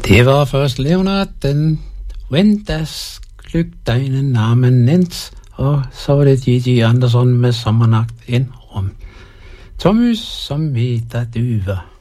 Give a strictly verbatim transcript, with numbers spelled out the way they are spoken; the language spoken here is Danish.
Det var først Leonarden, When das Glück deinen Namen nennt, og så var det Gigi Andersson med Sommernagt en rum. Tommy som heter Duva.